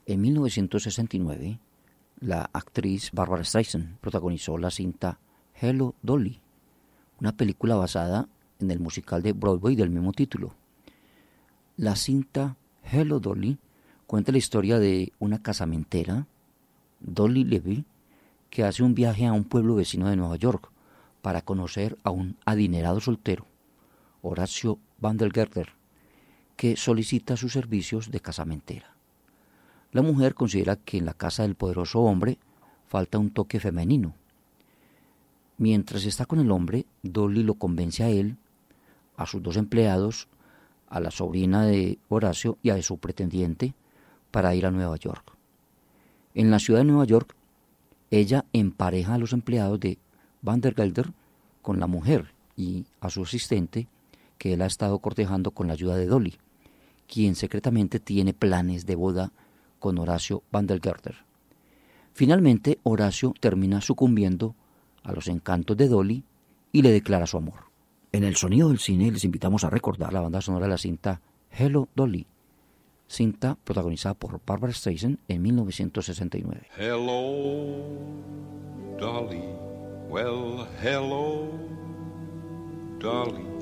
En 1969, la actriz Barbra Streisand protagonizó la cinta Hello, Dolly, una película basada en el musical de Broadway del mismo título. La cinta Hello, Dolly cuenta la historia de una casamentera, Dolly Levy, que hace un viaje a un pueblo vecino de Nueva York para conocer a un adinerado soltero, Horacio Vandergelder, que solicita sus servicios de casamentera. La mujer considera que en la casa del poderoso hombre falta un toque femenino. Mientras está con el hombre, Dolly lo convence a él, a sus 2 empleados, a la sobrina de Horacio y a su pretendiente para ir a Nueva York. En la ciudad de Nueva York, ella empareja a los empleados de Vandergelder con la mujer y a su asistente que él ha estado cortejando con la ayuda de Dolly, quien secretamente tiene planes de boda con Horacio Vandergelder. Finalmente, Horacio termina sucumbiendo a los encantos de Dolly y le declara su amor. En el sonido del cine les invitamos a recordar la banda sonora de la cinta Hello, Dolly, cinta protagonizada por Barbra Streisand en 1969. Hello, Dolly. Well, hello, Dolly.